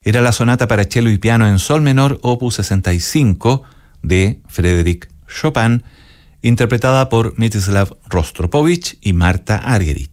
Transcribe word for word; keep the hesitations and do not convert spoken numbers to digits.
Era la sonata para cello y piano en sol menor, opus sesenta y cinco, de Frédéric Chopin, interpretada por Mstislav Rostropovich y Marta Argerich.